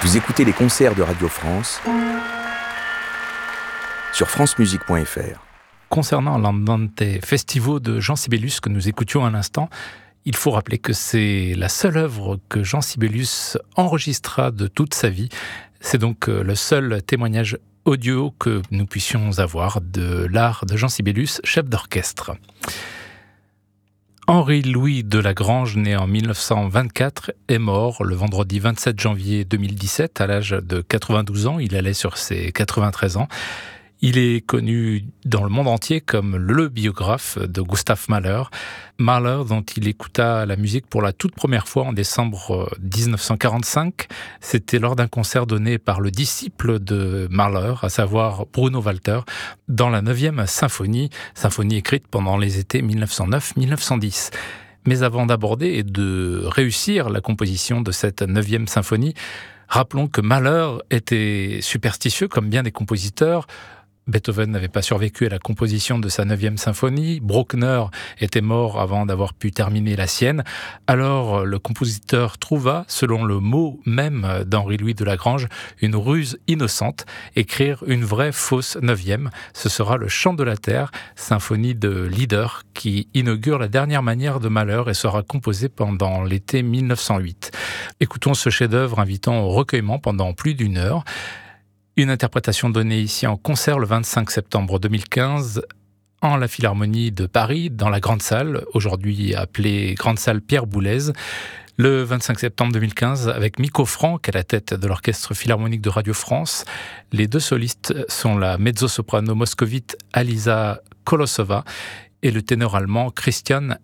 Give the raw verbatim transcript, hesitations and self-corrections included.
Vous écoutez les concerts de Radio France sur francemusique point f r. Concernant l'Andante Festivo de Jean Sibelius que nous écoutions à l'instant, il faut rappeler que c'est la seule œuvre que Jean Sibelius enregistra de toute sa vie. C'est donc le seul témoignage audio que nous puissions avoir de l'art de Jean Sibelius, chef d'orchestre. Henri-Louis de Lagrange, né en mille neuf cent vingt-quatre, est mort le vendredi vingt-sept janvier deux mille dix-sept à l'âge de quatre-vingt-douze ans. Il allait sur ses quatre-vingt-treize ans. Il est connu dans le monde entier comme le biographe de Gustav Mahler. Mahler, dont il écouta la musique pour la toute première fois en décembre dix-neuf cent quarante-cinq. C'était lors d'un concert donné par le disciple de Mahler, à savoir Bruno Walter, dans la neuvième symphonie, symphonie écrite pendant les étés mille neuf cent neuf mille neuf cent dix. Mais avant d'aborder et de réussir la composition de cette neuvième symphonie, rappelons que Mahler était superstitieux comme bien des compositeurs. Beethoven n'avait pas survécu à la composition de sa neuvième symphonie, Bruckner était mort avant d'avoir pu terminer la sienne, alors le compositeur trouva, selon le mot même d'Henri-Louis de Lagrange, une ruse innocente, écrire une vraie fausse neuvième. Ce sera le Chant de la Terre, symphonie de Lieder, qui inaugure la dernière manière de Mahler et sera composée pendant l'été mille neuf cent huit. Écoutons ce chef-d'œuvre invitant au recueillement pendant plus d'une heure. Une interprétation donnée ici en concert le vingt-cinq septembre deux mille quinze en la Philharmonie de Paris, dans la Grande Salle, aujourd'hui appelée Grande Salle Pierre Boulez. Le vingt-cinq septembre deux mille quinze, avec Miko Franck à la tête de l'Orchestre Philharmonique de Radio France. Les deux solistes sont la mezzo-soprano moscovite Alisa Kolosova et le ténor allemand Christian